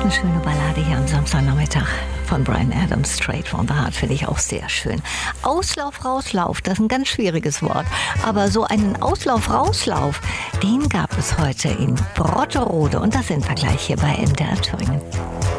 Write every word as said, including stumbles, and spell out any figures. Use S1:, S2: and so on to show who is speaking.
S1: Eine schöne Ballade hier am Samstagnachmittag von Bryan Adams, Straight from the Heart, finde ich auch sehr schön. Auslauf, Rauslauf, das ist ein ganz schwieriges Wort. Aber so einen Auslauf, Rauslauf, den gab es heute in Brotterode. Und das sind wir gleich hier bei M D R Thüringen.